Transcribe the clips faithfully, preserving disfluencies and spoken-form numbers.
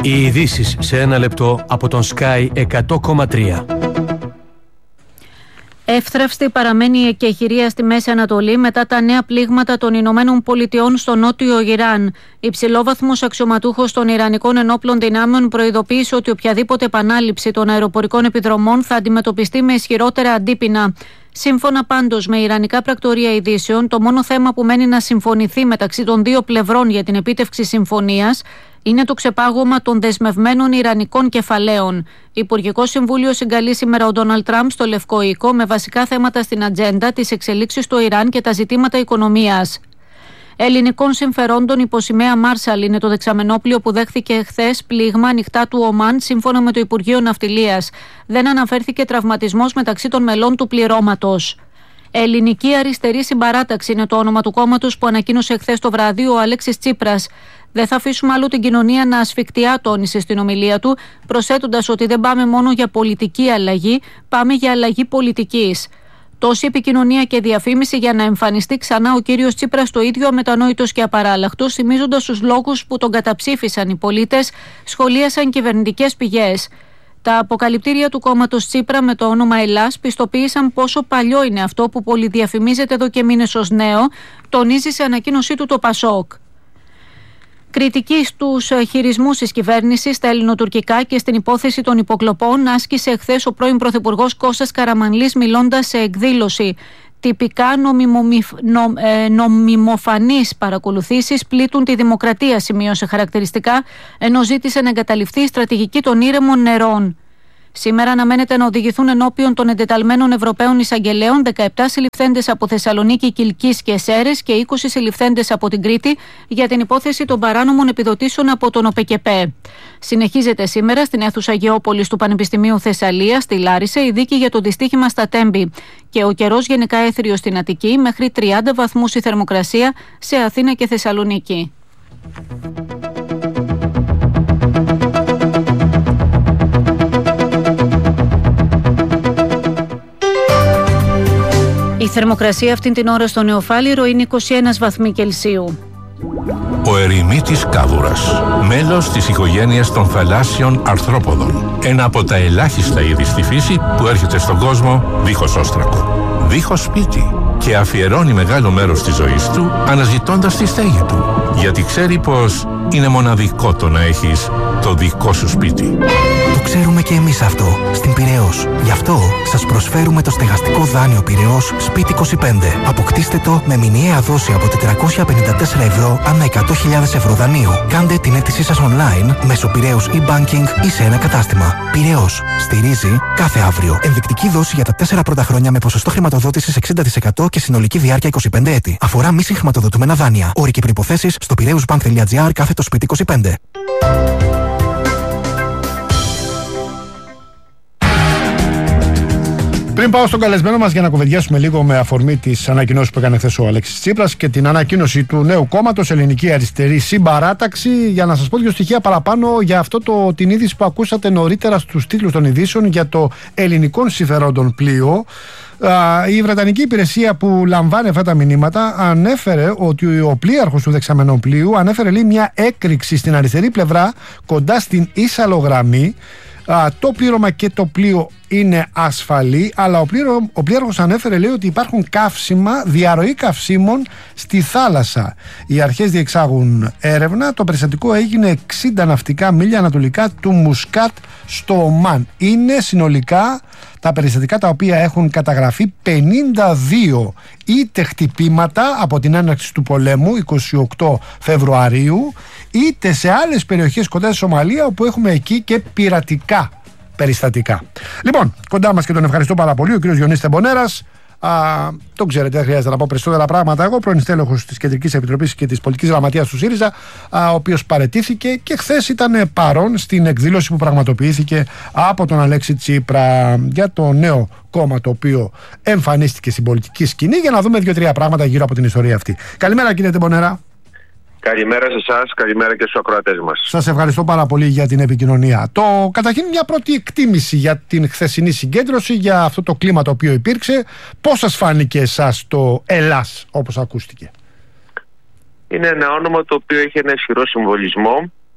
Οι ειδήσεις σε ένα λεπτό από τον Sky εκατό κόμμα τρία. Εύθραυστη παραμένει η εκεχηρία στη Μέση Ανατολή μετά τα νέα πλήγματα των Ηνωμένων Πολιτειών στο νότιο Ιράν. Υψηλόβαθμος αξιωματούχος των Ιρανικών Ενόπλων Δυνάμεων προειδοποίησε ότι οποιαδήποτε επανάληψη των αεροπορικών επιδρομών θα αντιμετωπιστεί με ισχυρότερα αντίπεινα. Σύμφωνα πάντως με Ιρανικά πρακτορία ειδήσεων, το μόνο θέμα που μένει να συμφωνηθεί μεταξύ των δύο πλευρών για την επίτευξη συμφωνίας είναι το ξεπάγωμα των δεσμευμένων Ιρανικών κεφαλαίων. Υπουργικό Συμβούλιο συγκαλεί σήμερα ο Ντόναλντ Τραμπ στο Λευκό Οίκο με βασικά θέματα στην ατζέντα, τις εξελίξεις στο Ιράν και τα ζητήματα οικονομίας. Ελληνικών συμφερόντων υπό σημαία Μάρσαλ είναι το δεξαμενόπλοιο που δέχθηκε χθες πλήγμα ανοιχτά του Ομάν, σύμφωνα με το Υπουργείο Ναυτιλίας. Δεν αναφέρθηκε τραυματισμός μεταξύ των μελών του πληρώματος. Ελληνική Αριστερή Συμπαράταξη είναι το όνομα του κόμματος που ανακοίνωσε χθες το βράδυ ο Αλέξης Τσίπρας. Δεν θα αφήσουμε αλλού την κοινωνία να ασφικτιά, τόνισε στην ομιλία του, προσθέτοντας ότι δεν πάμε μόνο για πολιτική αλλαγή, πάμε για αλλαγή πολιτικής. Τόση επικοινωνία και διαφήμιση για να εμφανιστεί ξανά ο κύριος Τσίπρας το ίδιο αμετανόητος και απαράλλαχτος, θυμίζοντας τους λόγους που τον καταψήφισαν οι πολίτες, σχολίασαν κυβερνητικές πηγές. Τα αποκαλυπτήρια του κόμματος Τσίπρα με το όνομα Ελλάς πιστοποίησαν πόσο παλιό είναι αυτό που πολυδιαφημίζεται εδώ και μήνες ως νέο, τονίζει σε ανακοίνωσή του το Πασόκ. Κριτική στους χειρισμούς της κυβέρνησης στα ελληνοτουρκικά και στην υπόθεση των υποκλοπών άσκησε εχθές ο πρώην Πρωθυπουργός Κώστας Καραμανλής μιλώντας σε εκδήλωση. Τυπικά νομιμομιφ... νο... ε, νομιμοφανείς παρακολουθήσεις πλήττουν τη δημοκρατία, σημείωσε χαρακτηριστικά, ενώ ζήτησε να εγκαταλειφθεί η στρατηγική των ήρεμων νερών. Σήμερα αναμένεται να οδηγηθούν ενώπιον των εντεταλμένων Ευρωπαίων εισαγγελέων δεκαεπτά συλληφθέντες από Θεσσαλονίκη, Κιλκής και Σέρρες και είκοσι συλληφθέντες από την Κρήτη για την υπόθεση των παράνομων επιδοτήσεων από τον ΟΠΕΚΕΠΕ. Συνεχίζεται σήμερα στην αίθουσα Γεώπολης του Πανεπιστημίου Θεσσαλίας, στη Λάρισα, η δίκη για το δυστύχημα στα Τέμπη. Και ο καιρός γενικά έθριος στην Αττική, μέχρι τριάντα βαθμούς η θερμοκρασία σε Αθήνα και Θεσσαλονίκη. Η θερμοκρασία αυτήν την ώρα στο Νεοφάλιρο είναι είκοσι ένα βαθμοί Κελσίου. Ο ερημίτης κάβουρας, μέλος της οικογένειας των θαλάσσιων αρθρόποδων. Ένα από τα ελάχιστα είδη στη φύση που έρχεται στον κόσμο δίχως όστρακο, δίχως σπίτι και αφιερώνει μεγάλο μέρος της ζωής του αναζητώντας τη στέγη του. Γιατί ξέρει πως είναι μοναδικό το να έχεις το δικό σου σπίτι. Το ξέρουμε και εμείς αυτό στην Πειραιώς. Γι' αυτό σας προσφέρουμε το στεγαστικό δάνειο Πειραιώς Σπίτι είκοσι πέντε. Αποκτήστε το με μηνιαία δόση από τετρακόσια πενήντα τέσσερα ευρώ ανά εκατό χιλιάδες ευρώ δανείου. Κάντε την αίτησή σας online μέσω Πειραιώς e-banking ή σε ένα κατάστημα. Πειραιώς στηρίζει κάθε αύριο. Ενδεικτική δόση για τα τέσσερα πρώτα χρόνια με ποσοστό χρηματοδότησης εξήντα τοις εκατό και συνολική διάρκεια είκοσι πέντε έτη. Αφορά μη συγχρηματοδοτούμενα δάνεια. Όροι και προϋποθέσεις στο πειραιούσbank.gr κάθετο σπίτι είκοσι πέντε. Πριν πάω στον καλεσμένο μας για να κουβεντιάσουμε λίγο με αφορμή τις ανακοινώσεις που έκανε χθες ο Αλέξης Τσίπρας και την ανακοίνωση του νέου κόμματος Ελληνική Αριστερή Συμπαράταξη, για να σας πω δύο στοιχεία παραπάνω για αυτό το, την είδηση που ακούσατε νωρίτερα στους τίτλους των ειδήσεων για το ελληνικών συμφερόντων πλοίο. Η Βρετανική υπηρεσία που λαμβάνει αυτά τα μηνύματα ανέφερε ότι ο πλοίαρχος του δεξαμενού πλοίου ανέφερε λέει, μια έκρηξη στην αριστερή πλευρά κοντά στην ίσαλογραμμή. Α, το πλήρωμα και το πλοίο είναι ασφαλή, αλλά ο, πλήρο, ο πλοίαρχος ανέφερε λέει ότι υπάρχουν καύσιμα, διαρροή καυσίμων στη θάλασσα. Οι αρχές διεξάγουν έρευνα. Το περιστατικό έγινε εξήντα ναυτικά μίλια ανατολικά του Μουσκάτ στο Ομάν. Είναι συνολικά τα περιστατικά τα οποία έχουν καταγραφεί πενήντα δύο είτε χτυπήματα από την έναρξη του πολέμου είκοσι οκτώ Φεβρουαρίου, είτε σε άλλες περιοχές κοντά στη Σομαλία, όπου έχουμε εκεί και πειρατικά περιστατικά. Λοιπόν, κοντά μας και τον ευχαριστώ πάρα πολύ, ο κύριος Διονύσης Τεμπονέρας. Α, τον ξέρετε, δεν χρειάζεται να πω περισσότερα πράγματα. Εγώ, πρώην στέλεχος της Κεντρικής Επιτροπής και της Πολιτικής Γραμματείας του ΣΥΡΙΖΑ, α, ο οποίος παραιτήθηκε και χθες ήταν παρόν στην εκδήλωση που πραγματοποιήθηκε από τον Αλέξη Τσίπρα για το νέο κόμμα το οποίο εμφανίστηκε στην πολιτική σκηνή, για να δούμε δύο-τρία πράγματα γύρω από την ιστορία αυτή. Καλημέρα, κύριε Τεμπονέρα. Καλημέρα σε εσάς, καλημέρα και στους ακροατές μας. Σας ευχαριστώ πάρα πολύ για την επικοινωνία. Το, καταρχήν μια πρώτη εκτίμηση για την χθεσινή συγκέντρωση, για αυτό το κλίμα το οποίο υπήρξε. Πώς σας φάνηκε εσάς το Ελλάς, όπως ακούστηκε? Είναι ένα όνομα το οποίο έχει ένα ισχυρό συμβολισμό,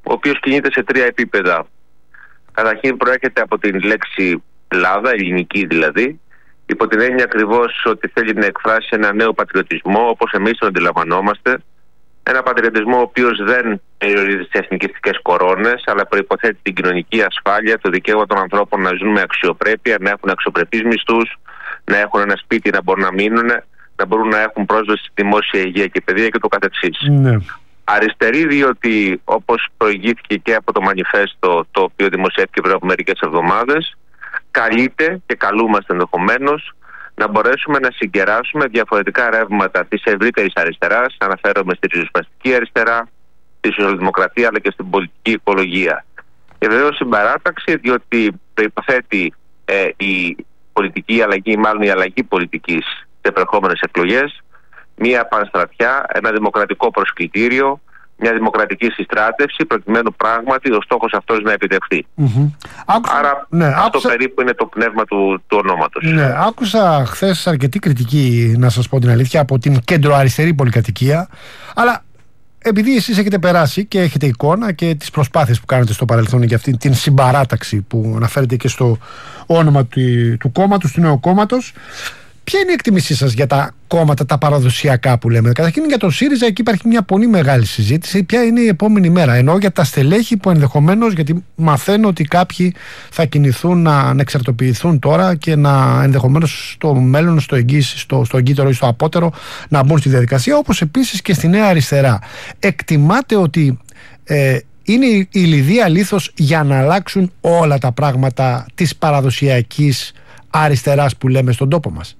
ο οποίος κινείται σε τρία επίπεδα. Καταρχήν προέρχεται από την λέξη Ελλάδα, ελληνική δηλαδή, υπό την έννοια ακριβώς ότι θέλει να εκφράσει ένα νέο πατριωτισμό, όπως εμείς τον αντιλαμβανόμαστε. Ένα πατριωτισμό ο οποίος δεν περιορίζεται σε εθνικιστικές κορώνες, αλλά προϋποθέτει την κοινωνική ασφάλεια, το δικαίωμα των ανθρώπων να ζουν με αξιοπρέπεια, να έχουν αξιοπρεπείς μισθούς, να έχουν ένα σπίτι να μπορούν να μείνουν, να μπορούν να έχουν πρόσβαση στη δημόσια υγεία και παιδεία και το καθεξής. Ναι. Αριστερή, διότι όπως προηγήθηκε και από το μανιφέστο το οποίο δημοσιεύτηκε πριν από μερικές εβδομάδες, καλείται και καλούμαστε ενδεχομένως να μπορέσουμε να συγκεράσουμε διαφορετικά ρεύματα της ευρύτερης αριστεράς, αναφέρομαι στη ριζοσπαστική αριστερά, στη σοσιαλδημοκρατία αλλά και στην πολιτική οικολογία. Και βεβαίως συμπαράταξη, διότι προϋποθέτει ε, η πολιτική αλλαγή, μάλλον η αλλαγή πολιτικής σε επερχόμενες εκλογές, μια πανστρατιά, ένα δημοκρατικό προσκλητήριο, μια δημοκρατική συστράτευση, προκειμένου πράγματι ο στόχος αυτός να επιτευχθεί. Mm-hmm. Άκουσα, Άρα ναι, αυτό άκουσα... περίπου είναι το πνεύμα του, του ονόματος. Ναι, άκουσα χθες αρκετή κριτική, να σας πω την αλήθεια, από την κεντροαριστερή πολυκατοικία, αλλά επειδή εσείς έχετε περάσει και έχετε εικόνα και τις προσπάθειες που κάνετε στο παρελθόν για αυτή την συμπαράταξη που αναφέρεται και στο όνομα του, του κόμματος, του νέου κόμματος, ποια είναι η εκτίμησή σας για τα κόμματα, τα παραδοσιακά που λέμε? Καταρχήν για τον ΣΥΡΙΖΑ, εκεί υπάρχει μια πολύ μεγάλη συζήτηση. Ποια είναι η επόμενη μέρα? Ενώ για τα στελέχη που ενδεχομένως, γιατί μαθαίνω ότι κάποιοι θα κινηθούν να ανεξαρτοποιηθούν τώρα και να ενδεχομένως στο μέλλον, στο εγγύς, στο, στο εγκύτερο ή στο απότερο, να μπουν στη διαδικασία, όπως επίσης και στη Νέα Αριστερά. Εκτιμάτε ότι ε, είναι η λιδία λίθος για να αλλάξουν όλα τα πράγματα της παραδοσιακής αριστεράς που λέμε στον τόπο μας?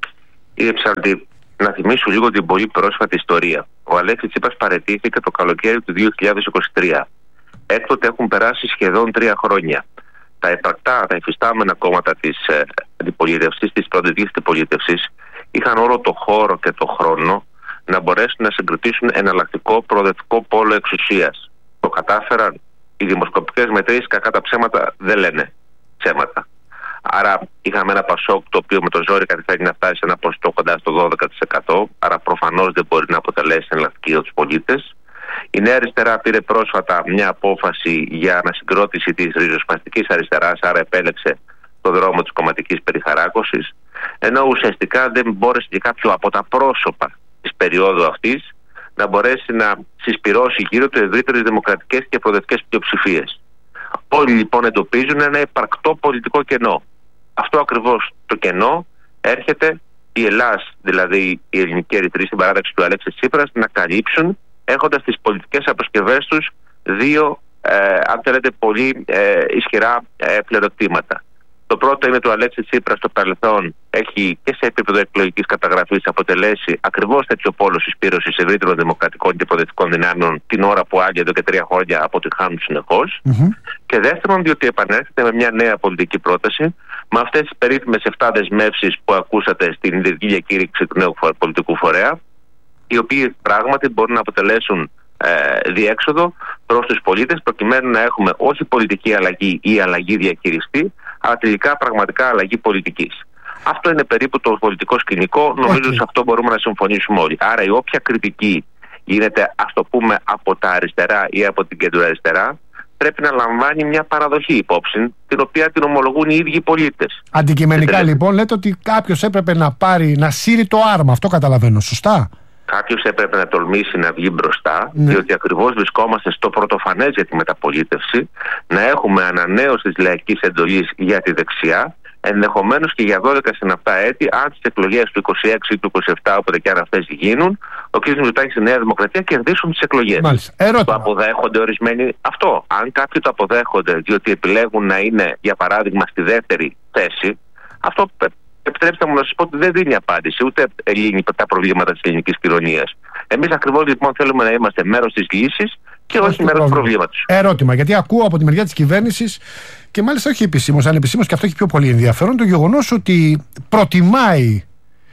Κύριε Ψαλτή, να θυμίσω λίγο την πολύ πρόσφατη ιστορία. Ο Αλέξης Τσίπρας παραιτήθηκε το καλοκαίρι του δύο χιλιάδες είκοσι τρία. Έκτοτε έχουν περάσει σχεδόν τρία χρόνια. Τα επρακτά, τα υφιστάμενα κόμματα της ε, αντιπολίτευσης, της προοδευτικής αντιπολίτευσης, είχαν όλο το χώρο και το χρόνο να μπορέσουν να συγκροτήσουν εναλλακτικό προοδευτικό πόλο εξουσίας. Το κατάφεραν. Οι δημοσκοπικές μετρήσεις, κακά τα ψέματα, δεν λένε ψέματα. Άρα είχαμε ένα Πασόκ το οποίο με το ζόρι καταφέρει να φτάσει σε ένα ποσοστό κοντά στο δώδεκα τοις εκατό, άρα προφανώς δεν μπορεί να αποτελέσει εναλλακτική για τους πολίτες. Η Νέα Αριστερά πήρε πρόσφατα μια απόφαση για ανασυγκρότηση της ριζοσπαστικής αριστεράς, άρα επέλεξε το δρόμο της κομματικής περιχαράκωσης, ενώ ουσιαστικά δεν μπόρεσε και κάποιο από τα πρόσωπα της περίοδου αυτής να μπορέσει να συσπυρώσει γύρω του ευρύτερες δημοκρατικές και προοδευτικές πλειοψηφίες. Όλοι λοιπόν εντοπίζουν ένα υπαρκτό πολιτικό κενό. Αυτό ακριβώς το κενό έρχεται η Ελλάς, δηλαδή η ελληνική ερυθρή συμπαράταξη του Αλέξη Τσίπρας, να καλύψουν, έχοντας τις πολιτικές αποσκευές τους δύο, ε, αν θέλετε, πολύ ε, ισχυρά ε, πλεονεκτήματα. Το πρώτο είναι το Αλέξη Τσίπρας στο παρελθόν έχει και σε επίπεδο εκλογικής καταγραφής αποτελέσει ακριβώς τέτοιο πόλο συσπήρωσης ευρύτερων δημοκρατικών και προοδευτικών δυνάμεων, την ώρα που άλλοι εδώ και τρία χρόνια αποτυχάνουν συνεχώς. Mm-hmm. Και δεύτερον, διότι επανέρχεται με μια νέα πολιτική πρόταση, με αυτές τις περίφημες εφτά δεσμεύσεις που ακούσατε στην ειδική διακήρυξη του νέου πολιτικού φορέα, οι οποίοι πράγματι μπορούν να αποτελέσουν ε, διέξοδο προς τους πολίτες, προκειμένου να έχουμε όχι πολιτική αλλαγή ή αλλαγή διαχειριστή, αλλά τελικά πραγματικά αλλαγή πολιτικής. Αυτό είναι περίπου το πολιτικό σκηνικό. Νομίζω ότι okay. σε αυτό μπορούμε να συμφωνήσουμε όλοι. Άρα η όποια κριτική γίνεται, ας το πούμε, από τα αριστερά ή από την κεντροαριστερά, πρέπει να λαμβάνει μια παραδοχή υπόψη, την οποία την ομολογούν οι ίδιοι οι πολίτες. Αντικειμενικά τελε... λοιπόν λέτε ότι κάποιος έπρεπε να πάρει, να σύρει το άρμα. Αυτό καταλαβαίνω, σωστά? Κάποιος έπρεπε να τολμήσει να βγει μπροστά, ναι. διότι ακριβώς βρισκόμαστε στο πρωτοφανές για τη μεταπολίτευση, να έχουμε ανανέωση της λαϊκής εντολής για τη δεξιά, ενδεχομένως και για δώδεκα συναπτά έτη, αν τις εκλογές του είκοσι έξι ή του είκοσι επτά, όποτε και αν αυτές γίνουν, ο κ. Μητσοτάκης στη Νέα Δημοκρατία κερδίσουν τις εκλογές. Το αποδέχονται ορισμένοι αυτό. Αν κάποιοι το αποδέχονται, διότι επιλέγουν να είναι, για παράδειγμα, στη δεύτερη θέση, αυτό. Επιτρέψτε μου να σας πω ότι δεν δίνει απάντηση, ούτε λύνει τα προβλήματα της ελληνικής κοινωνίας. Εμείς ακριβώς λοιπόν θέλουμε να είμαστε μέρος της λύσης και όχι, όχι μέρος του προβλήματος. Ερώτημα, γιατί ακούω από τη μεριά της κυβέρνησης και μάλιστα όχι επισήμως, αν επισήμως, και αυτό έχει πιο πολύ ενδιαφέρον, το γεγονός ότι προτιμάει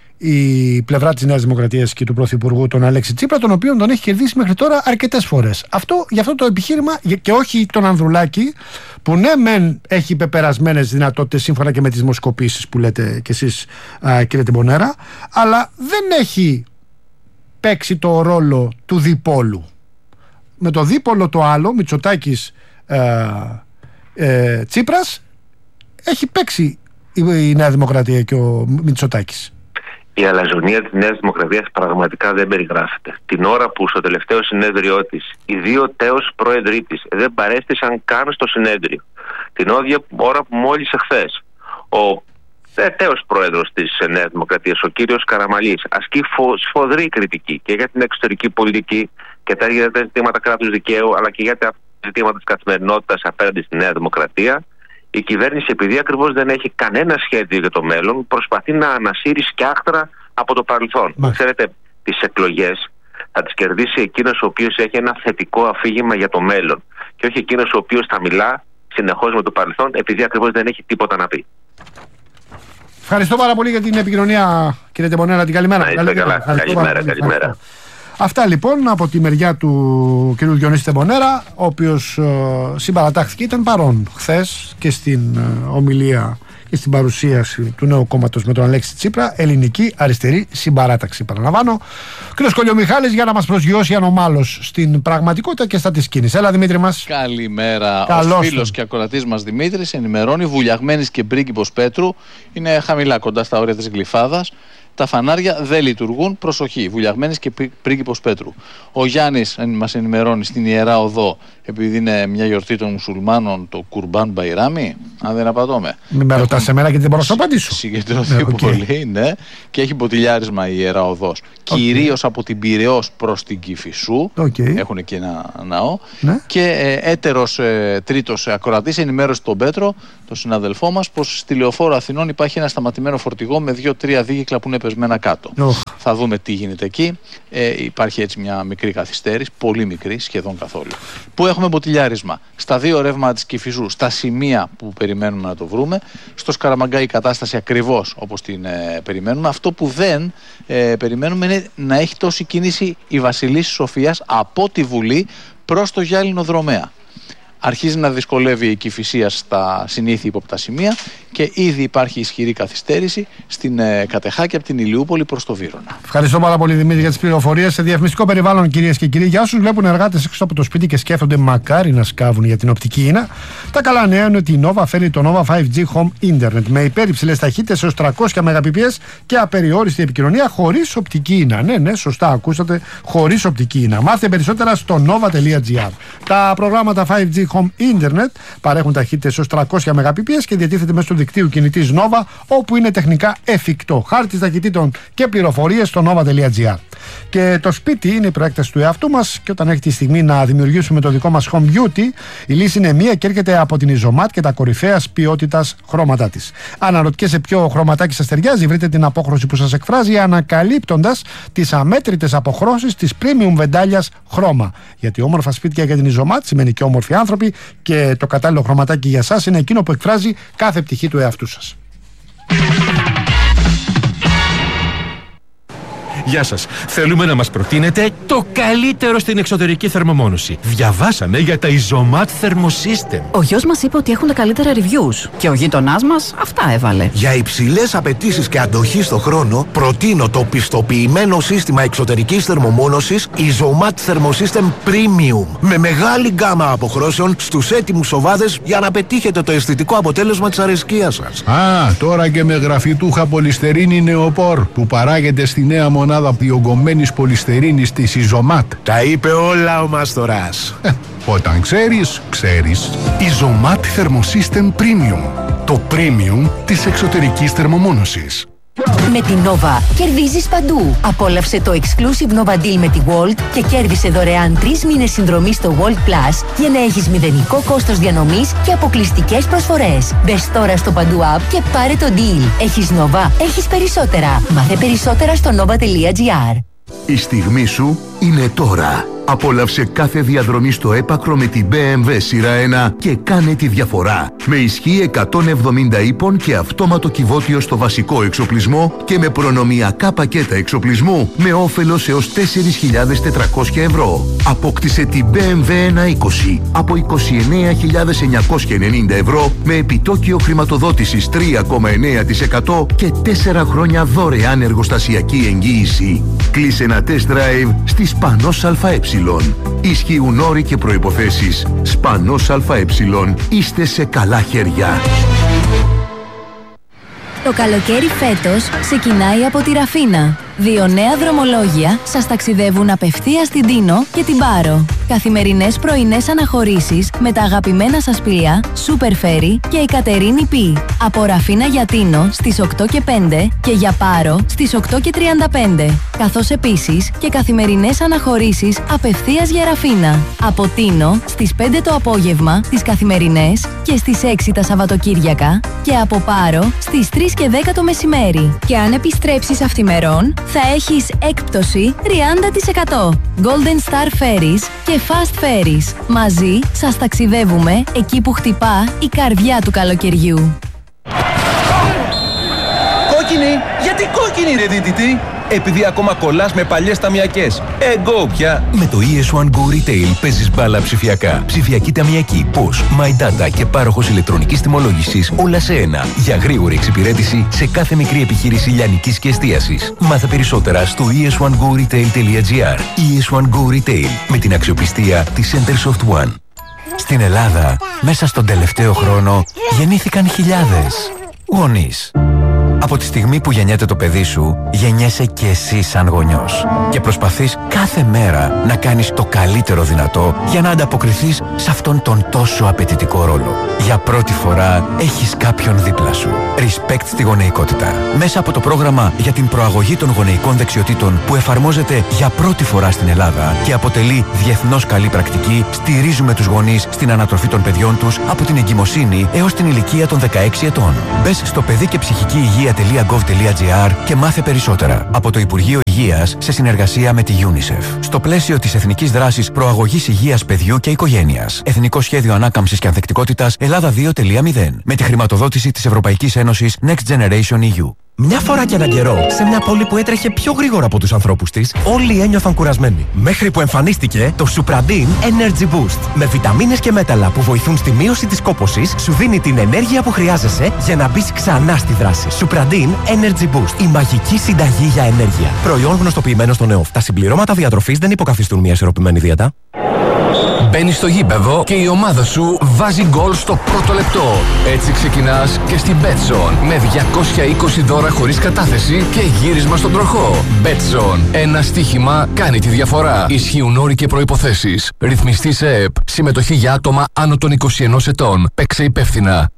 η πλευρά της Νέας Δημοκρατίας και του Πρωθυπουργού τον Αλέξη Τσίπρα, τον οποίον τον έχει κερδίσει μέχρι τώρα αρκετές φορές. Αυτό, γι' αυτό το επιχείρημα, και όχι τον Ανδρουλάκη, που ναι μεν έχει πεπερασμένες δυνατότητες σύμφωνα και με τις δημοσκοπήσεις που λέτε κι εσείς, α, κύριε Τεμπονέρα, αλλά δεν έχει παίξει το ρόλο του διπόλου. με το δίπολο το άλλο, Μητσοτάκης ε, ε, Τσίπρας, έχει παίξει η, η Νέα Δημοκρατία και ο Μητσοτάκης. Η αλαζονία της Νέας Δημοκρατίας πραγματικά δεν περιγράφεται. Την ώρα που στο τελευταίο συνέδριό της οι δύο τέος πρόεδροι της δεν παρέστησαν καν στο συνέδριο, την ώρα που μόλις εχθές ο τέος πρόεδρος της Νέας Δημοκρατίας, ο κύριος Καραμανλής, ασκεί σφοδρή κριτική και για την εξωτερική πολιτική και για τα ζητήματα κράτους δικαίου, αλλά και για τα ζητήματα της καθημερινότητας απέναντι στη Νέα Δημοκρατία, η κυβέρνηση, επειδή ακριβώς δεν έχει κανένα σχέδιο για το μέλλον, προσπαθεί να ανασύρει σκιάχτρα από το παρελθόν. Μα. Ξέρετε, τις εκλογές θα τις κερδίσει εκείνος ο οποίος έχει ένα θετικό αφήγημα για το μέλλον και όχι εκείνος ο οποίος θα μιλά συνεχώς με το παρελθόν, επειδή ακριβώς δεν έχει τίποτα να πει. Ευχαριστώ πάρα πολύ για την επικοινωνία, κύριε Τεμπονέρα. Την καλημέρα. Να είστε καλά. Καλημέρα, καλημέρα. Αυτά λοιπόν από τη μεριά του κ. Διονύση Τεμπονέρα, ο οποίος ε, συμπαρατάχθηκε, ήταν παρόν χθες και στην ε, ομιλία και στην παρουσίαση του νέου κόμματος με τον Αλέξη Τσίπρα, Ελληνική Αριστερή Συμπαράταξη. Παραλαμβάνω, ο κ. Κολιομιχάλης για να μας προσγειώσει ανομάλως στην πραγματικότητα και στα της κίνησης. Έλα, Δημήτρη μας. Καλημέρα. Καλώς ο φίλος και ακροατής μας Δημήτρης ενημερώνει: Βουλιαγμένης και Πρίγκιπος Πέτρου είναι χαμηλά, κοντά στα όρια της Γλυφάδας. Τα φανάρια δεν λειτουργούν. Προσοχή. Βουλιαγμένης και Πρίγκιπος Πέτρου. Ο Γιάννης μας ενημερώνει στην Ιερά Οδό, επειδή είναι μια γιορτή των μουσουλμάνων, το Κουρμπάν Μπαϊράμι. Αν δεν απατώμε. Μην με ρωτάς εμένα γιατί δεν μπορώ να σου απαντήσω. Συγκεντρωθεί ναι, okay. πολύ, ναι. Και έχει ποτηλιάρισμα η Ιερά Οδός. Okay. Κυρίως από την Πειραιώς προς την Κηφισού. Okay. Έχουν εκεί ένα ναό. Ναι. Και ε, έτερος ε, τρίτος ακροατής ενημέρωσε τον Πέτρο, τον συναδελφό μας, πως στη Λεωφόρο Αθηνών υπάρχει ένα σταματημένο φορτηγό με δύο-τρία δίγυκλα που είναι πεσμένα κάτω. Oh. Θα δούμε τι γίνεται εκεί. Ε, υπάρχει έτσι μια μικρή καθυστέρηση, πολύ μικρή, σχεδόν καθόλου. Πού έχουμε μποτιλιάρισμα? Στα δύο ρεύματα της Κηφισού, στα σημεία που περιμένουμε να το βρούμε. Στο Σκαραμαγκά η κατάσταση ακριβώς όπως την ε, περιμένουμε. Αυτό που δεν ε, περιμένουμε είναι να έχει τόση κίνηση η Βασιλής Σοφίας από τη Βουλή προς το Γυάλινο Δρομέα. Αρχίζει να δυσκολεύει η Κηφισία στα συνήθεια ύποπτα σημεία και ήδη υπάρχει ισχυρή καθυστέρηση στην ε, Κατεχάκη από την Ηλιούπολη προς το Βύρωνα. Ευχαριστώ πάρα πολύ, Δημήτρη, για τις πληροφορίες. Σε διαφημιστικό περιβάλλον, κυρίες και κύριοι, για όσους βλέπουν εργάτες έξω από το σπίτι και σκέφτονται μακάρι να σκάβουν για την οπτική ίνα, τα καλά νέα είναι ότι η Nova φέρει το Nova φάιβ τζι Home Internet με υπέρυψηλες ταχύτητες έως τριακόσια μεγαμπιτ και απεριόριστη επικοινωνία χωρίς οπτική ίνα. Ναι, ναι, σωστά ακούσατε, χωρίς οπτική ίνα. Μάθετε περισσότερα στο nova τελεία gr. Τα προγράμματα φάιβ τζι Home Internet παρέχουν ταχύτητες έως τριακόσια μεγαμπιτ και διατίθεται μέσω του δικτύου κινητής Nova, όπου είναι τεχνικά εφικτό. Χάρτης ταχυτήτων και πληροφορίες στο nova τελεία gr. Και το σπίτι είναι η προέκταση του εαυτού μας, και όταν έχει τη στιγμή να δημιουργήσουμε το δικό μας home beauty, η λύση είναι μία και έρχεται από την Isomat και τα κορυφαίας ποιότητας χρώματά της. Αν αναρωτιέσαι ποιο χρωματάκι σας ταιριάζει, βρείτε την απόχρωση που σας εκφράζει, ανακαλύπτοντας τις αμέτρητες αποχρώσεις της premium βεντάλιας χρώμα. Γιατί όμορφα σπίτια για την Isomat σημαίνει και όμορφοι άνθρωποι, και το κατάλληλο χρωματάκι για σας είναι εκείνο που εκφράζει κάθε πτυχή του εαυτού σας. Γεια σας. Θέλουμε να μας προτείνετε το καλύτερο στην εξωτερική θερμομόνωση. Διαβάσαμε για τα Isomat Thermosystem. Ο γιος μας είπε ότι έχουν τα καλύτερα reviews και ο γείτονάς μας αυτά έβαλε. Για υψηλές απαιτήσεις και αντοχή στο χρόνο, προτείνω το πιστοποιημένο σύστημα εξωτερικής θερμομόνωσης Isomat Thermosystem Premium. Με μεγάλη γκάμα αποχρώσεων στους έτοιμους οβάδες για να πετύχετε το αισθητικό αποτέλεσμα της αρεσκίας σας. Α, τώρα και με γραφιτούχα πολυστερίνη νεοπόρ που παράγεται στη νέα μονάδα διογκωμένης πολυστερίνης της Isomat. Τα είπε όλα ο Μάστορας. Ε, όταν ξέρεις, ξέρεις. Isomat Thermosystem Premium. Το premium της εξωτερικής θερμομόνωσης. Με την Nova κερδίζεις παντού. Απόλαυσε το exclusive Nova Deal με τη Wolt και κέρδισε δωρεάν τρεις μήνες συνδρομή στο Wolt Plus για να έχεις μηδενικό κόστος διανομής και αποκλειστικές προσφορές. Μπες τώρα στο Παντού App και πάρε το deal. Έχεις Nova, έχεις περισσότερα. Μάθε περισσότερα στο nova τελεία gr. Η στιγμή σου είναι τώρα. Απόλαυσε κάθε διαδρομή στο έπακρο με την μπι εμ ντάμπλιου σειρά ένα και κάνε τη διαφορά. Με ισχύ εκατόν εβδομήντα ύπων και αυτόματο κυβότιο στο βασικό εξοπλισμό και με προνομιακά πακέτα εξοπλισμού με όφελος έως τέσσερις χιλιάδες τετρακόσια ευρώ. Απόκτησε την μπι εμ ντάμπλιου εκατόν είκοσι από είκοσι εννέα χιλιάδες εννιακόσια ενενήντα ευρώ με επιτόκιο χρηματοδότησης τρία κόμμα εννέα τοις εκατό και τέσσερα χρόνια δωρεάν εργοστασιακή εγγύηση. Κλείσε ένα test drive στη Σπανός ΑΕ. Ισχύουν όροι και προϋποθέσεις. Σπανός ΑΕ. Είστε σε καλά χέρια. Το καλοκαίρι φέτος ξεκινάει από τη Ραφίνα. Δύο νέα δρομολόγια σας ταξιδεύουν απευθείας στην Τίνο και την Πάρο. Καθημερινές πρωινές αναχωρήσεις με τα αγαπημένα σας πλοία Super Ferry και η Κατερίνη Πι. Από Ραφίνα για Τίνο στις οκτώ και πέντε και για Πάρο στις οκτώ και τριάντα πέντε. Καθώς επίσης και καθημερινές αναχωρήσεις απευθείας για Ραφίνα. Από Τίνο στις πέντε το απόγευμα τις καθημερινές και στις έξι τα Σαββατοκύριακα και από Πάρο στις τρεις και δέκα το μεσημέρι. Και αν επιστρέψεις αυθημερών θα έχεις έκπτωση τριάντα τοις εκατό. Golden Star Ferries και Fast Ferries. Μαζί σας ταξιδεύουμε εκεί που χτυπά η καρδιά του καλοκαιριού. Κόκκινη! Γιατί κόκκινη ρε δίτητη? Επειδή ακόμα κολλάς με παλιές ταμιακές. Εγώ πια! Με το ι ες βαν Go Retail παίζεις μπάλα ψηφιακά. Ψηφιακή ταμιακή, πώς, My Data και πάροχος ηλεκτρονικής τιμολόγησης όλα σε ένα. Για γρήγορη εξυπηρέτηση σε κάθε μικρή επιχείρηση λιανικής και εστίασης. Μάθε περισσότερα στο ι ες βαν go retail τελεία τζι άρ. ι ες βαν Go Retail με την αξιοπιστία της Centersoft One. Στην Ελλάδα, μέσα στον τελευταίο χρόνο, γεννήθηκαν χιλιάδες γονείς. Από τη στιγμή που γεννιέται το παιδί σου, γεννιέσαι και εσύ σαν γονιός. Και προσπαθείς κάθε μέρα να κάνεις το καλύτερο δυνατό για να ανταποκριθείς σε αυτόν τον τόσο απαιτητικό ρόλο. Για πρώτη φορά έχεις κάποιον δίπλα σου. Respect στη γονεϊκότητα. Μέσα από το πρόγραμμα για την προαγωγή των γονεϊκών δεξιοτήτων που εφαρμόζεται για πρώτη φορά στην Ελλάδα και αποτελεί διεθνώς καλή πρακτική, στηρίζουμε τους γονείς στην ανατροφή των παιδιών τους από την εγκυμοσύνη έως την ηλικία των δεκαέξι ετών. Μπες στο παιδί και ψυχική υγεία τελεία γκοβ τελεία τζι άρ και μάθε περισσότερα. Από το Υπουργείο Υγείας σε συνεργασία με τη UNICEF. Στο πλαίσιο της Εθνικής Δράσης Προαγωγής Υγείας Παιδιού και Οικογένειας. Εθνικό Σχέδιο Ανάκαμψης και Ανθεκτικότητας Ελλάδα δύο τελεία μηδέν. Με τη χρηματοδότηση της Ευρωπαϊκής Ένωσης Next Generation ι γιου. Μια φορά και έναν καιρό, σε μια πόλη που έτρεχε πιο γρήγορα από τους ανθρώπους της, όλοι ένιωθαν κουρασμένοι. Μέχρι που εμφανίστηκε το Supradin Energy Boost. Με βιταμίνες και μέταλλα που βοηθούν στη μείωση της κόπωσης, σου δίνει την ενέργεια που χρειάζεσαι για να μπεις ξανά στη δράση. Supradin Energy Boost. Η μαγική συνταγή για ενέργεια. Προϊόν γνωστοποιημένο στον ΕΟΦ. Τα συμπληρώματα διατροφής δεν υποκαθιστούν μια ισορροπημένη δίαιτα. Μπαίνεις στο γήπεδο και η ομάδα σου βάζει γκολ στο πρώτο λεπτό. Έτσι ξεκινάς και στην Betson με διακόσια είκοσι δώρα χωρίς κατάθεση και γύρισμα στον τροχό. Betson. Ένα στοίχημα κάνει τη διαφορά. Ισχύουν όροι και προϋποθέσεις. Ρυθμιστή σε ΕΕΠ. Συμμετοχή για άτομα άνω των είκοσι ενός ετών. Παίξε υπεύθυνα.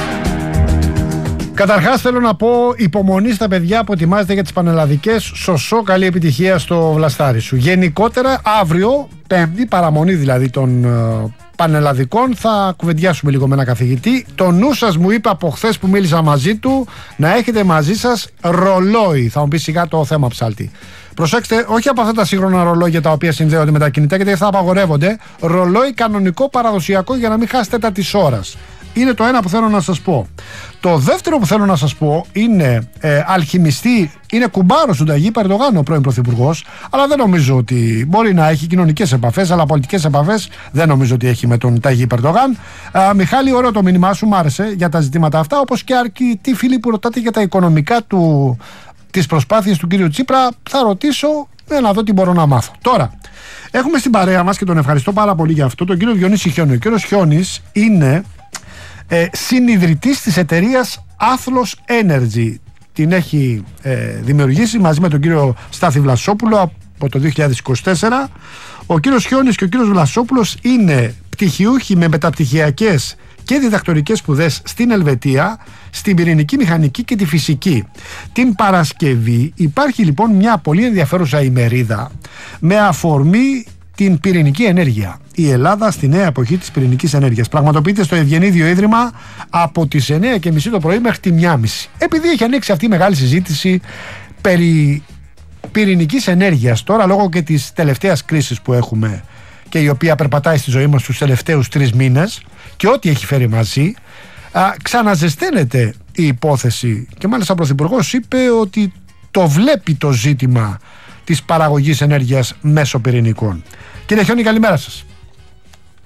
Καταρχάς θέλω να πω υπομονή στα παιδιά που ετοιμάζεται για τις πανελλαδικές. Σωσό, καλή επιτυχία στο βλαστάρι σου. Γενικότερα αύριο, Πέμπτη, παραμονή δηλαδή των uh, πανελλαδικών, θα κουβεντιάσουμε λίγο με ένα καθηγητή. Το νου σας μου είπε από χθες που μίλησα μαζί του να έχετε μαζί σας ρολόι. Θα μου πει σιγά το θέμα, ψάλτη. Προσέξτε, όχι από αυτά τα σύγχρονα ρολόγια τα οποία συνδέονται με τα κινητά, γιατί αυτά απαγορεύονται. Ρολόι κανονικό παραδοσιακό για να μην χάσετε τα της ώρας. Είναι το ένα που θέλω να σας πω. Το δεύτερο που θέλω να σας πω είναι ε, αλχημιστή, είναι κουμπάρος του Ταγί Περντογάν ο πρώην πρωθυπουργός, αλλά δεν νομίζω ότι μπορεί να έχει κοινωνικές επαφές, αλλά πολιτικές επαφές δεν νομίζω ότι έχει με τον Ταγί Περντογάν. Ε, Μιχάλη, ωραίο το μήνυμά σου, μ' άρεσε για τα ζητήματα αυτά, όπως και αρκετοί φίλοι που ρωτάτε για τα οικονομικά του, τις προσπάθειες του κύριου Τσίπρα. Θα ρωτήσω ε, να δω τι μπορώ να μάθω. Τώρα, έχουμε στην παρέα μας και τον ευχαριστώ πάρα πολύ για αυτό, τον κύριο Διονύση Χιόνι. Ο κύριος Χιόνις είναι Ε, συνιδρυτής της εταιρείας Athlos Energy. Την έχει ε, δημιουργήσει μαζί με τον κύριο Στάθη Βλασόπουλο από το δύο χιλιάδες είκοσι τέσσερα. Ο κύριος Χιόνις και ο κύριος Βλασόπουλος είναι πτυχιούχοι με μεταπτυχιακές και διδακτορικές σπουδές στην Ελβετία, στην πυρηνική μηχανική και τη φυσική. Την Παρασκευή υπάρχει λοιπόν μια πολύ ενδιαφέρουσα ημερίδα με αφορμή την πυρηνική ενέργεια. Η Ελλάδα στη νέα εποχή της πυρηνικής ενέργειας. Πραγματοποιείται στο Ευγενίδιο Ίδρυμα από τις εννιά και μισή το πρωί μέχρι τη μία και μισή. Επειδή έχει ανοίξει αυτή η μεγάλη συζήτηση περί πυρηνικής ενέργειας τώρα, λόγω και της τελευταίας κρίσης που έχουμε και η οποία περπατάει στη ζωή μας τους τελευταίους τρεις μήνες και ό,τι έχει φέρει μαζί, α, ξαναζεσταίνεται η υπόθεση και μάλιστα ο Πρωθυπουργός είπε ότι το βλέπει το ζήτημα της παραγωγής ενέργειας μέσω πυρηνικών. Κύριε Χιόνι, καλημέρα σας.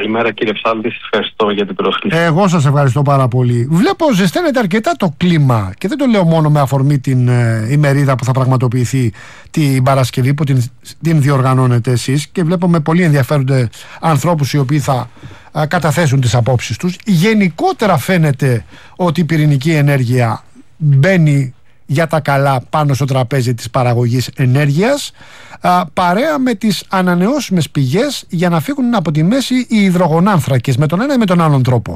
Καλημέρα κύριε Ψάλτη, σας ευχαριστώ για την πρόσκληση. Εγώ σας ευχαριστώ πάρα πολύ. Βλέπω ζεσταίνεται αρκετά το κλίμα και δεν το λέω μόνο με αφορμή την ε, ημερίδα που θα πραγματοποιηθεί την Παρασκευή που την, την διοργανώνετε εσείς, και βλέπω με πολύ ενδιαφέρονται ανθρώπους οι οποίοι θα ε, καταθέσουν τις απόψεις τους. Γενικότερα φαίνεται ότι η πυρηνική ενέργεια μπαίνει για τα καλά πάνω στο τραπέζι της παραγωγής ενέργειας, α, παρέα με τις ανανεώσιμες πηγές, για να φύγουν από τη μέση οι υδρογονάνθρακες με τον ένα ή με τον άλλον τρόπο.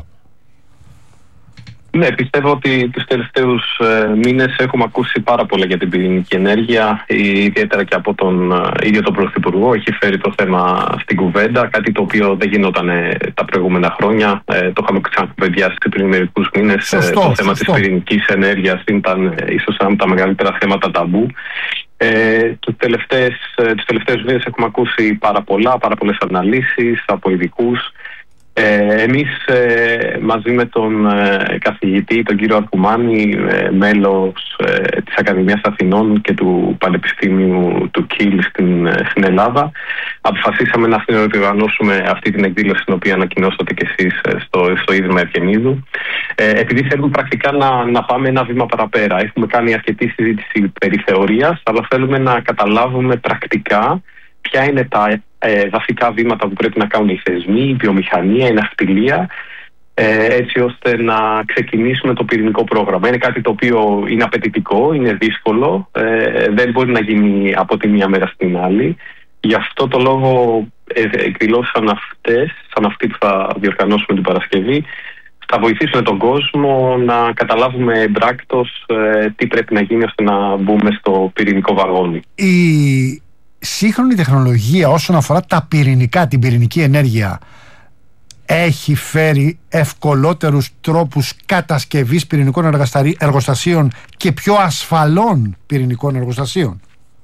Ναι, πιστεύω ότι τους τελευταίους ε, μήνες έχουμε ακούσει πάρα πολλά για την πυρηνική ενέργεια, ιδιαίτερα και από τον ε, ίδιο τον Πρωθυπουργό. Έχει φέρει το θέμα στην κουβέντα, κάτι το οποίο δεν γινόταν ε, τα προηγούμενα χρόνια. Ε, το είχαμε ξανακουβεντιάσει πριν μερικούς μήνες. Ε, το θέμα της πυρηνικής ενέργειας ήταν ε, ίσως ένα από τα μεγαλύτερα θέματα ταμπού. Ε, τους, τελευταίες, ε, τους τελευταίους μήνες έχουμε ακούσει πάρα πολλά, πάρα πολλές αναλύσεις από ειδικούς. Ε, εμείς ε, μαζί με τον ε, καθηγητή, τον κύριο Αρκουμάνη, ε, μέλος ε, της Ακαδημίας Αθηνών και του Πανεπιστήμιου του Κιλ στην, στην Ελλάδα, αποφασίσαμε να συνεργανώσουμε αυτή την εκδήλωση, την οποία ανακοινώσατε και εσείς στο, στο Ίδρυμα Ευγενίδου, ε, επειδή θέλουμε πρακτικά να, να πάμε ένα βήμα παραπέρα. Έχουμε κάνει αρκετή συζήτηση περί θεωρίας, αλλά θέλουμε να καταλάβουμε πρακτικά ποια είναι τα ε, βασικά βήματα που πρέπει να κάνουν οι θεσμοί, η βιομηχανία, η ναυτιλία, ε, έτσι ώστε να ξεκινήσουμε το πυρηνικό πρόγραμμα. Είναι κάτι το οποίο είναι απαιτητικό, είναι δύσκολο, ε, δεν μπορεί να γίνει από τη μία μέρα στην άλλη. Γι' αυτό το λόγο ε, εκδηλώσεις σαν αυτές, σαν αυτή που θα διοργανώσουμε την Παρασκευή, θα βοηθήσουν τον κόσμο να καταλάβουμε εμπράκτος ε, τι πρέπει να γίνει ώστε να μπούμε στο πυρηνικό βαγόνι. Η σύγχρονη τεχνολογία όσον αφορά τα πυρηνικά, την πυρηνική ενέργεια, έχει φέρει ευκολότερους τρόπους κατασκευής πυρηνικών εργοστασίων και πιο ασφαλών πυρηνικών εργοστασίων?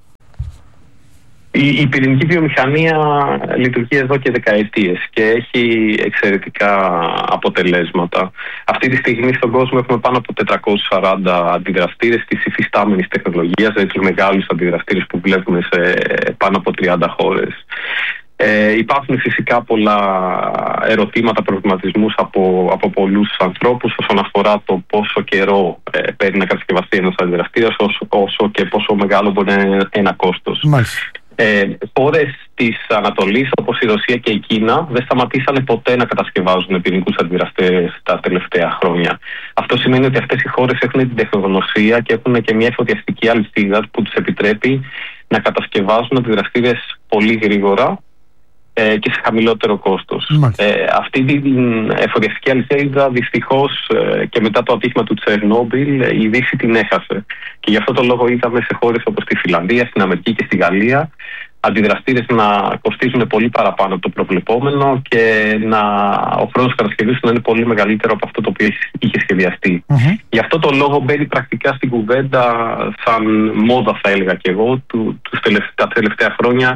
Η, η πυρηνική βιομηχανία λειτουργεί εδώ και δεκαετίες και έχει εξαιρετικά αποτελέσματα. Αυτή τη στιγμή στον κόσμο έχουμε πάνω από τετρακόσιους σαράντα αντιδραστήρες της υφιστάμενης τεχνολογίας, δηλαδή τους μεγάλους αντιδραστήρες που βλέπουμε σε πάνω από τριάντα χώρες. Ε, υπάρχουν φυσικά πολλά ερωτήματα, προβληματισμούς από, από πολλούς ανθρώπους όσον αφορά το πόσο καιρό ε, παίρνει να κατασκευαστεί ένας αντιδραστήρας, όσο, όσο και πόσο μεγάλο μπορεί να είναι ένα κόστος. Μάλιστα. Ε, χώρες της Ανατολής όπως η Ρωσία και η Κίνα δεν σταματήσανε ποτέ να κατασκευάζουν πυρηνικούς αντιδραστήρες τα τελευταία χρόνια. Αυτό σημαίνει ότι αυτές οι χώρες έχουν την τεχνογνωσία και έχουν και μια εφοδιαστική αλυσίδα που τους επιτρέπει να κατασκευάζουν αντιδραστήρες πολύ γρήγορα ε, και σε χαμηλότερο κόστος. Ε, αυτή την εφοδιαστική αλυσίδα δυστυχώς ε, και μετά το ατύχημα του Τσερνόμπιλ η Δύση την έχασε. Και γι' αυτό το λόγο είδαμε σε χώρες όπως τη Φιλανδία, στην Αμερική και στη Γαλλία αντιδραστήρες να κοστίζουν πολύ παραπάνω από το προβλεπόμενο και να, ο χρόνος κατασκευής να είναι πολύ μεγαλύτερο από αυτό το οποίο είχε σχεδιαστεί. Mm-hmm. Γι' αυτό το λόγο μπαίνει πρακτικά στην κουβέντα σαν μόδα, θα έλεγα και εγώ, του, τους τελευτα, τα τελευταία χρόνια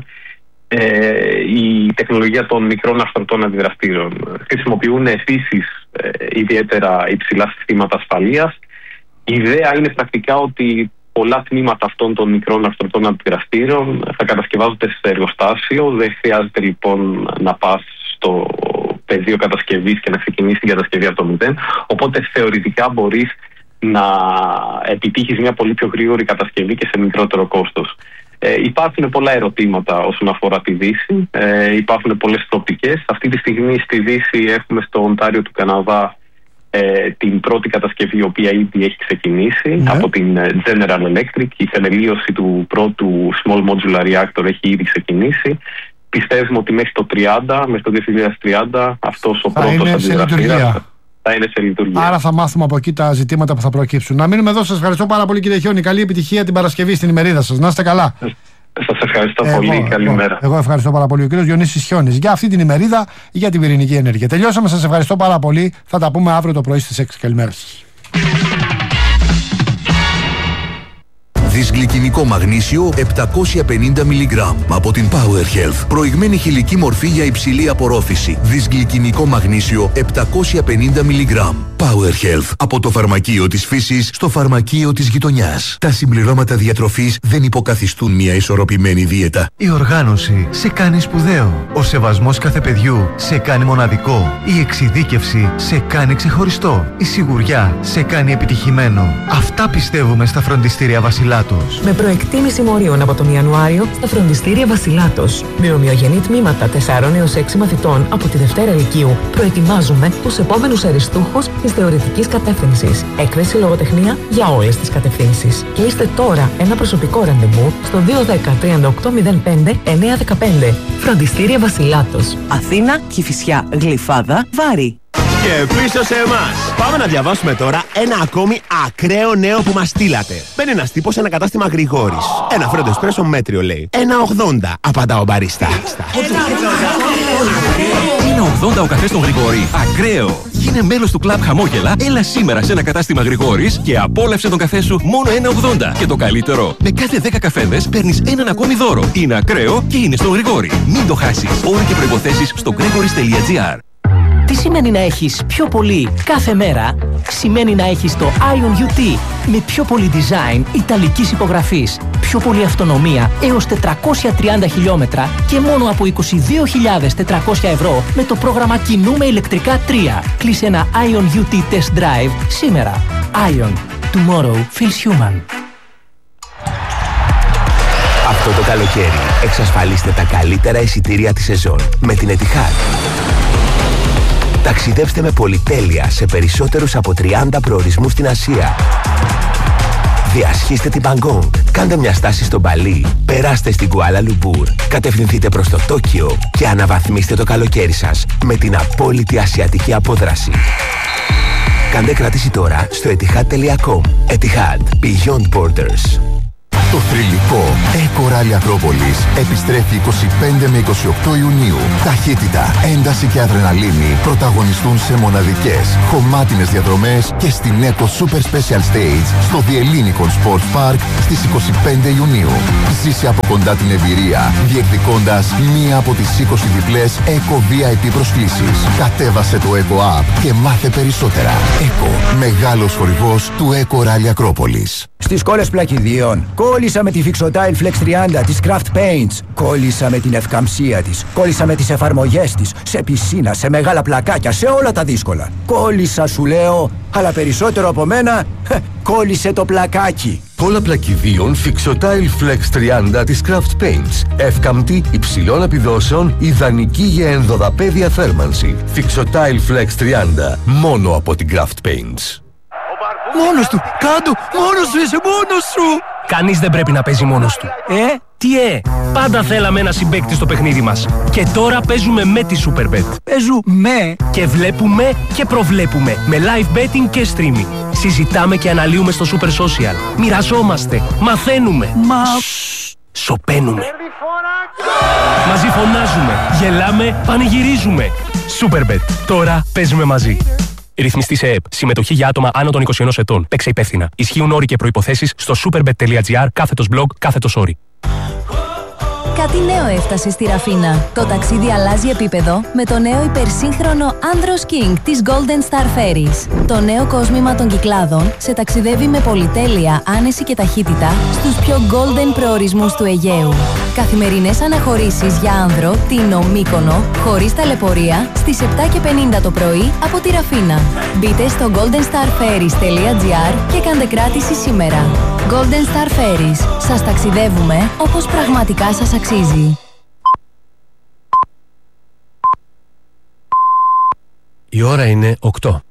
ε, η τεχνολογία των μικρών αυστρωτών αντιδραστήρων. Χρησιμοποιούν επίσης ε, ιδιαίτερα υψηλά συστήματα ασφαλείας. Η ιδέα είναι πρακτικά ότι πολλά τμήματα αυτών των μικρών αυστρωτών αντιδραστήρων θα κατασκευάζονται σε εργοστάσιο. Δεν χρειάζεται λοιπόν να πας στο πεδίο κατασκευής και να ξεκινήσει την κατασκευή από το μηδέν. Οπότε θεωρητικά μπορείς να επιτύχεις μια πολύ πιο γρήγορη κατασκευή και σε μικρότερο κόστος. Ε, υπάρχουν πολλά ερωτήματα όσον αφορά τη Δύση. Ε, υπάρχουν πολλές προοπτικές. Αυτή τη στιγμή στη Δύση έχουμε στο Οντάριο του Καναδά ε, την πρώτη κατασκευή, η οποία ήδη έχει ξεκινήσει ναι. από την General Electric. Η θεμελίωση του πρώτου Small Modular Reactor έχει ήδη ξεκινήσει. Πιστεύουμε ότι μέχρι το, τριάντα, μέχρι το δύο χιλιάδες τριάντα αυτός ο πρώτος αντιδραστήρας θα είναι σε λειτουργία. Άρα θα μάθουμε από εκεί τα ζητήματα που θα προκύψουν. Να μείνουμε εδώ. Σας ευχαριστώ πάρα πολύ, κύριε Χιόνι. Καλή επιτυχία την Παρασκευή στην ημερίδα σας. Να είστε καλά. Σας ευχαριστώ εγώ, πολύ. Καλημέρα. Εγώ, εγώ ευχαριστώ πάρα πολύ. Ο κύριος Διονύσης Χιόνης για αυτή την ημερίδα για την πυρηνική ενέργεια. Τελειώσαμε. Σας ευχαριστώ πάρα πολύ. Θα τα πούμε αύριο το πρωί στις έξι. Καλημέρα σας. Δυσγλυκινικό μαγνήσιο επτακόσια πενήντα μιλιγκράμμ από την Power Health. Προηγμένη χηλική μορφή για υψηλή απορρόφηση. Δυσγλυκινικό μαγνήσιο επτακόσια πενήντα μιλιγκράμμ. Power Health. Από το φαρμακείο της φύσης στο φαρμακείο της γειτονιάς. Τα συμπληρώματα διατροφής δεν υποκαθιστούν μια ισορροπημένη δίαιτα. Η οργάνωση σε κάνει σπουδαίο. Ο σεβασμός κάθε παιδιού σε κάνει μοναδικό. Η εξειδίκευση σε κάνει ξεχωριστό. Η σιγουριά σε κάνει επιτυχημένο. Αυτά πιστεύουμε στα φροντιστήρια Βασιλάτος. Με προεκτίμηση μορίων από τον Ιανουάριο στα φροντιστήρια Βασιλάτος. Με ομοιογενή τμήματα τεσσάρων έως έξι μαθητών από τη Δευτέρα Λυκείου προετοιμάζουμε τους επόμενους αριστούχους της θεωρητικής κατεύθυνσης. Έκθεση λογοτεχνία για όλες τις κατευθύνσεις. Κλείστε τώρα ένα προσωπικό ραντεβού στο δύο ένα μηδέν τριάντα οκτώ μηδέν πέντε εννιά ένα πέντε. Φροντιστήρια Βασιλάτος. Αθήνα, Κηφισιά, Γλυφάδα, Βάρη. Και πίσω σε εμάς. Πάμε να διαβάσουμε τώρα ένα ακόμη ακραίο νέο που μας στείλατε. Μπαίνει ένας τύπος σε ένα κατάστημα Γρηγόρης. Ένα φρέντο εσπρέσο μέτριο λέει. ένα ογδόντα, απαντά ο μπαρίστα. ένα ογδόντα ο καφές στον Γρηγόρη. Ακραίο! Γίνε μέλος του κλαμπ Χαμόγελα, έλα σήμερα σε ένα κατάστημα Γρηγόρης και απόλαυσε τον καφέ σου μόνο ένα ογδόντα. Και το καλύτερο, με κάθε δέκα καφέδες παίρνεις έναν ακόμη δώρο. Είναι ακραίο και είναι στον Γρηγόρη. Μην το χάσεις. Όροι και προϋποθέσεις στο gregoris τελεία gr. Τι σημαίνει να έχεις πιο πολύ κάθε μέρα? Σημαίνει να έχεις το Ion γιου τι με πιο πολύ design ιταλικής υπογραφής, πιο πολύ αυτονομία έως τετρακόσια τριάντα χιλιόμετρα και μόνο από είκοσι δύο χιλιάδες τετρακόσια ευρώ με το πρόγραμμα Κινούμε ηλεκτρικά τρία. Κλείσε ένα Ion γιου τι Test Drive σήμερα. Ion. Tomorrow feels human. Αυτό το καλοκαίρι εξασφαλίστε τα καλύτερα εισιτήρια της σεζόν με την Etihad. Ταξιδέψτε με πολυτέλεια σε περισσότερους από τριάντα προορισμούς στην Ασία. Διασχίστε την Μπαγκόγκ, κάντε μια στάση στο Μπαλί, περάστε στην Κουάλα Λουμπούρ, κατευθυνθείτε προς το Τόκιο και αναβαθμίστε το καλοκαίρι σας με την απόλυτη ασιατική απόδραση. Κάντε κράτηση τώρα στο etihad τελεία com. Etihad. Beyond Borders. Το θρυλικό Eco Rally Ακρόπολης επιστρέφει είκοσι πέντε με είκοσι οκτώ Ιουνίου. Ταχύτητα, ένταση και αδρεναλίνη πρωταγωνιστούν σε μοναδικές, χωμάτινες διαδρομές και στην Eco Super Special Stage στο The Ellinikon Sports Park στις είκοσι πέντε Ιουνίου. Ζήσε από κοντά την εμπειρία, διεκδικώντας μία από τις είκοσι διπλές Eco βι άι πι προσκλήσεις. Κατέβασε το Eco App και μάθε περισσότερα. Eco, μεγάλος χορηγός του Eco Rally Ακρόπολης. Στις κόλλες πλακιδίων, κόλλησα με τη Fixotile Flex τριάντα της Craft Paints. Κόλλησα με την ευκαμψία της. Κόλλησα με τις εφαρμογές της. Σε πισίνα, σε μεγάλα πλακάκια, σε όλα τα δύσκολα. Κόλλησα σου λέω, αλλά περισσότερο από μένα, κόλλησε το πλακάκι. Κόλλα πλακιδίων Fixotile Flex τριάντα της Craft Paints. Εύκαμπτη, υψηλών επιδόσεων, ιδανική για ενδοδαπέδια θέρμανση. Fixotile Flex τριάντα, μόνο από την Craft Paints. Μόνος του! Κάντο! Μόνος σου είσαι! Μόνος σου! Κανείς δεν πρέπει να παίζει μόνος του. Ε? Τι ε! Πάντα θέλαμε ένα συμπαίκτη στο παιχνίδι μας. Και τώρα παίζουμε με τη Superbet. Παίζουμε! Και βλέπουμε και προβλέπουμε. Με live betting και streaming. Συζητάμε και αναλύουμε στο Super Social. Μοιραζόμαστε. Μαθαίνουμε. Μα... Σωπαίνουμε. Μαζί φωνάζουμε. Γελάμε. Πανηγυρίζουμε. Superbet. Τώρα παίζουμε μαζί. Ρυθμιστή σε ΕΕΠ. Συμμετοχή για άτομα άνω των είκοσι ενός ετών. Παίξε υπεύθυνα. Ισχύουν όροι και προϋποθέσεις στο superbet τελεία gr κάθετος blog κάθετος όροι. Κάτι νέο έφτασε στη Ραφίνα. Το ταξίδι αλλάζει επίπεδο με το νέο υπερσύγχρονο Andros King της Golden Star Ferries. Το νέο κόσμημα των Κυκλάδων σε ταξιδεύει με πολυτέλεια, άνεση και ταχύτητα στους πιο golden προορισμούς του Αιγαίου. Καθημερινές αναχωρήσεις για άνδρο, Τίνο, Μύκονο, χωρίς ταλαιπωρία, στις επτά και πενήντα το πρωί από τη Ραφίνα. Μπείτε στο golden star ferries τελεία gr και κάντε κράτηση σήμερα. Golden Star Ferries. Σας ταξιδεύουμε όπως πραγματικά σας αξίζει. Η ώρα είναι οκτώ.